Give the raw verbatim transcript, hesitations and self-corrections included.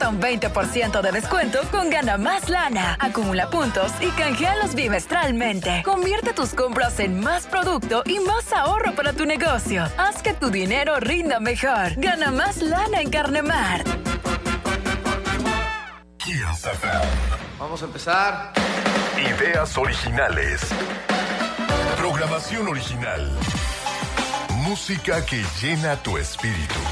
un veinte por ciento de descuento con Gana Más Lana. Acumula puntos y canjealos bimestralmente. Convierte tus compras en más producto y más ahorro para tu negocio. Haz que tu dinero rinda mejor. Gana Más Lana en Carnemar. Kiss F M. Vamos a empezar. Ideas originales. Programación original. Música que llena tu espíritu.